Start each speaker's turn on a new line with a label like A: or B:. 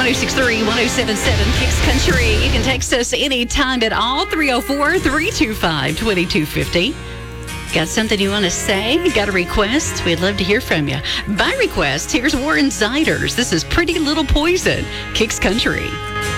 A: 1063, 1077 Kicks Country. You can text us anytime at all, 304-325-2250. Got something you want to say? Got a request? We'd love to hear from you. By request, here's Warren Ziders. This is Pretty Little Poison, Kicks Country.